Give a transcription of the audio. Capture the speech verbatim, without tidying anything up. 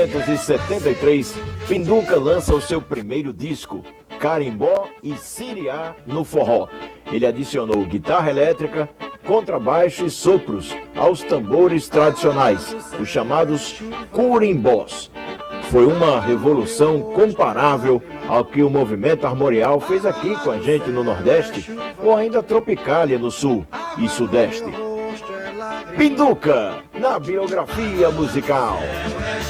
mil novecentos e setenta e três, Pinduca lança o seu primeiro disco, Carimbó e Siriá no Forró. Ele adicionou guitarra elétrica, contrabaixo e sopros aos tambores tradicionais, os chamados curimbós. Foi uma revolução comparável ao que o movimento armorial fez aqui com a gente no Nordeste, ou ainda Tropicália no Sul e Sudeste. Pinduca, na biografia musical.